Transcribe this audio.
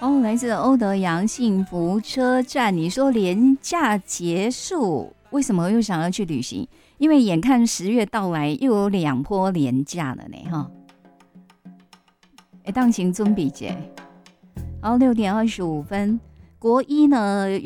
哦，来自欧德阳幸福车站，你说连假结束，为什么又想要去旅行？因为眼看10月到来，又有2波连假了呢，哈。当行准备节，好，6点25分，国一呢。